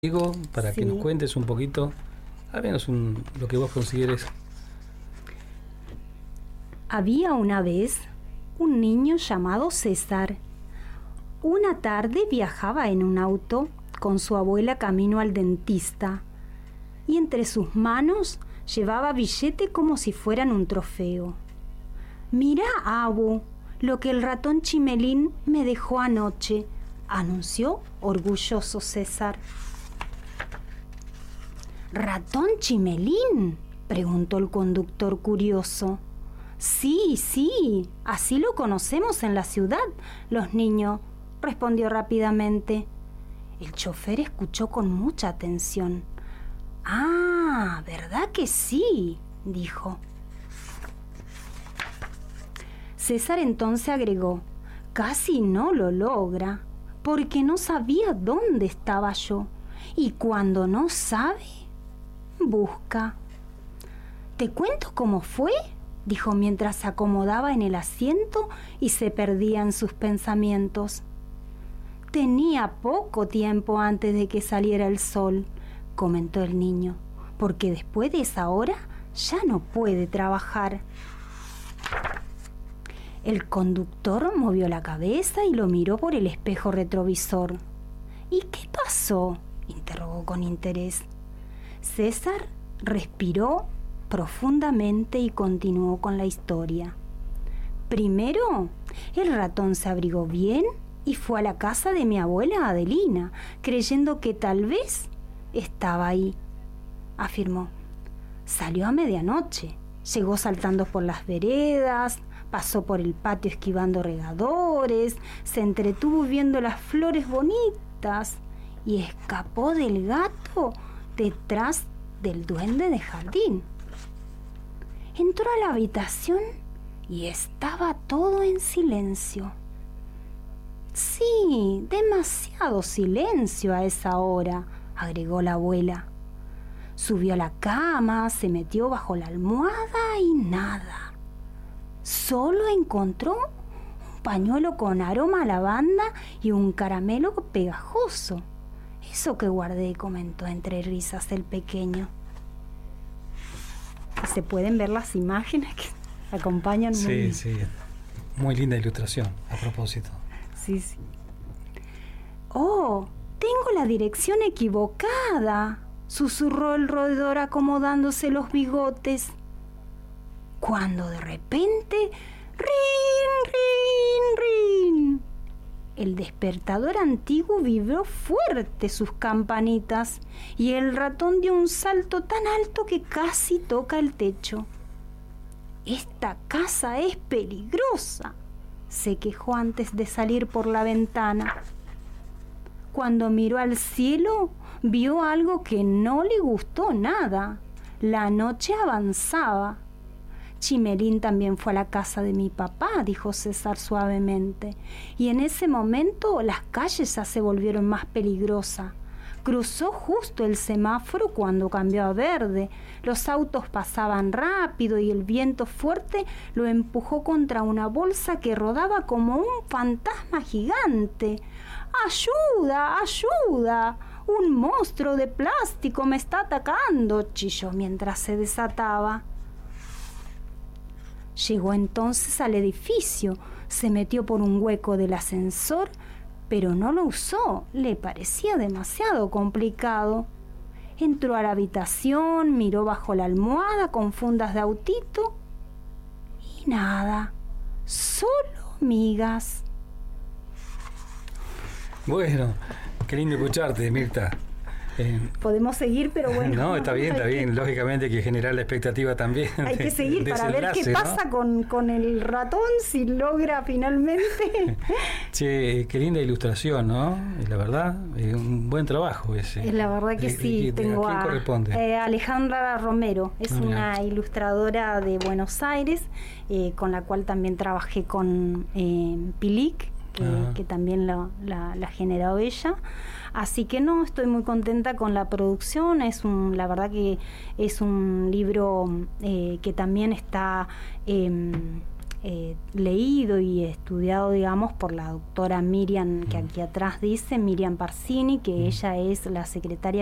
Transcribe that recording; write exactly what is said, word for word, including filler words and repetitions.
Diego, para Sí. que nos cuentes un poquito, al menos un, lo que vos consideres. Había una vez un niño llamado César. Una tarde viajaba en un auto con su abuela camino al dentista y entre sus manos llevaba billete como si fueran un trofeo. «Mirá, abu, lo que el ratón Chimelín me dejó anoche», anunció orgulloso César. «¿Ratón Chimelín?», preguntó el conductor curioso. «Sí, sí, así lo conocemos en la ciudad, los niños», respondió rápidamente. El chofer escuchó con mucha atención. «Ah, ¿verdad que sí?», dijo. César entonces agregó: «Casi no lo logra, porque no sabía dónde estaba yo, y cuando no sabe, busca». «¿Te cuento cómo fue?», dijo mientras se acomodaba en el asiento y se perdía en sus pensamientos. «Tenía poco tiempo antes de que saliera el sol», comentó el niño, «porque después de esa hora ya no puede trabajar». El conductor movió la cabeza y lo miró por el espejo retrovisor. «¿Y qué pasó?», interrogó con interés. César respiró profundamente y continuó con la historia. «Primero, el ratón se abrigó bien y fue a la casa de mi abuela Adelina, creyendo que tal vez estaba ahí», afirmó. «Salió a medianoche, llegó saltando por las veredas, pasó por el patio esquivando regadores, se entretuvo viendo las flores bonitas y escapó del gato detrás del duende de jardín. Entró a la habitación y estaba todo en silencio. Sí, demasiado silencio a esa hora», agregó la abuela. Subió a la cama, se metió bajo la almohada y nada. Solo encontró un pañuelo con aroma a lavanda y un caramelo pegajoso. «Eso que guardé», comentó entre risas el pequeño. Se pueden ver las imágenes que acompañan. Sí, muy... sí, muy linda ilustración, a propósito. Sí, sí. «Oh, tengo la dirección equivocada», susurró el roedor acomodándose los bigotes. Cuando de repente, ¡rin, rin, rin!, el despertador antiguo vibró fuerte sus campanitas y el ratón dio un salto tan alto que casi toca el techo. «Esta casa es peligrosa», se quejó antes de salir por la ventana. Cuando miró al cielo, vio algo que no le gustó nada. La noche avanzaba. «Chimelín también fue a la casa de mi papá», dijo César suavemente, «y en ese momento las calles ya se volvieron más peligrosas. Cruzó justo el semáforo cuando cambió a verde. Los autos pasaban rápido y el viento fuerte lo empujó contra una bolsa que rodaba como un fantasma gigante. ¡Ayuda! ¡Ayuda! Un monstruo de plástico me está atacando», chilló mientras se desataba. Llegó entonces al edificio, se metió por un hueco del ascensor, pero no lo usó, le parecía demasiado complicado. Entró a la habitación, miró bajo la almohada con fundas de autito y nada, solo migas. Bueno, qué lindo escucharte, Mirta. Eh, Podemos seguir, pero bueno. No, está bien, está bien. Lógicamente hay que generar la expectativa también. Hay de, que seguir de para ver qué enlace, pasa, ¿no?, con, con el ratón, si logra finalmente. Che, qué linda ilustración, ¿no? La verdad, eh, un buen trabajo ese. Es la verdad que de, sí. de, de, Tengo ¿a quién a corresponde? eh, Alejandra Romero, es Ah, una mira. ilustradora de Buenos Aires, eh, con la cual también trabajé con eh, Pilic, que, Ah. que también la, la, la generó ella. Así que no, estoy muy contenta con la producción. Es un, la verdad que es un libro eh, que también está eh, eh, leído y estudiado, digamos, por la doctora Miriam, que aquí atrás dice, Miriam Parsini, que mm. ella es la secretaria